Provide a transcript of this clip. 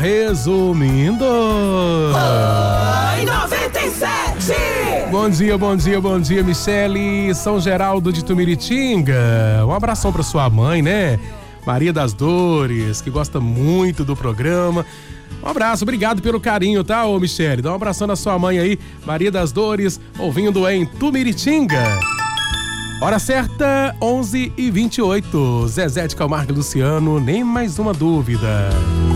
Resumindo. Oi, 97! Bom dia, Michele. São Geraldo de Tumiritinga. Um abração pra sua mãe, né? Maria das Dores, que gosta muito do programa. Um abraço, obrigado pelo carinho, tá, ô Michele? Dá um abração na sua mãe aí, Maria das Dores, ouvindo em Tumiritinga. Hora certa, 11h28. Zezé de Camargo e Luciano, nem mais uma dúvida.